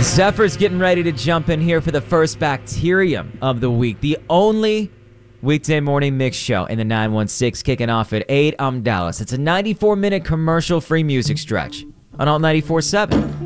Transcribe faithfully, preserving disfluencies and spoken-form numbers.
Zephyr's getting ready to jump in here for the first Bacterium of the week. The only weekday morning mix show in the nine one six, kicking off at eight. I'm Dallas. It's a ninety-four minute commercial-free music stretch on Alt ninety-four point seven.